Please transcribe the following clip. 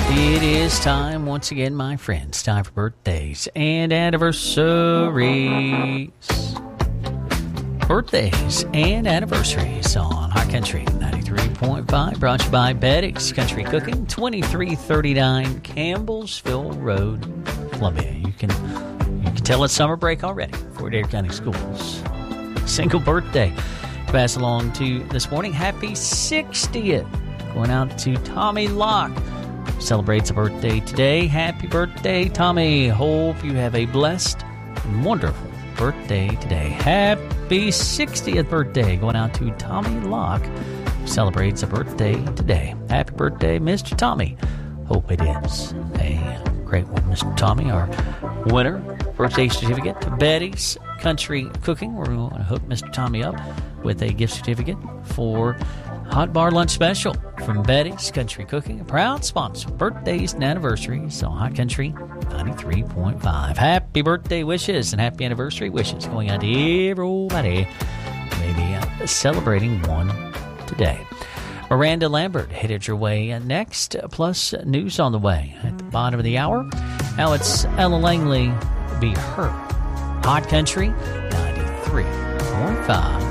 It is time once again, my friends. Time for birthdays and anniversaries. Birthdays and anniversaries on Hot Country 93.5. Brought to you by Betty's Country Cooking, 2339 Campbellsville Road, Columbia. You can tell it's summer break already for Adair County Schools. Single birthday to pass along to this morning. Happy 60th. Going out to Tommy Locke. Celebrates a birthday today. Happy birthday, Tommy. Hope you have a blessed and wonderful birthday today. Happy 60th birthday going out to Tommy Locke. Celebrates a birthday today. Happy birthday, Mr. Tommy. Hope it is a great one, Mr. Tommy. Our winner, birthday certificate to Betty's Country Cooking. We're going to hook Mr. Tommy up with a gift certificate for Hot Bar Lunch Special from Betty's Country Cooking, a proud sponsor of birthdays and anniversaries on Hot Country 93.5. Happy birthday wishes and happy anniversary wishes going out to everybody maybe celebrating one today. Miranda Lambert headed your way next, plus news on the way at the bottom of the hour. Now it's Ella Langley, Be Her. Hot Country 93.5.